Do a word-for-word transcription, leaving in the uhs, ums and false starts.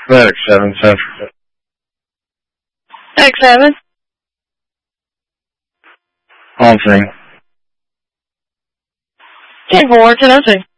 Medic seven Central. Medic seven. Answering. ten four, ten oh two.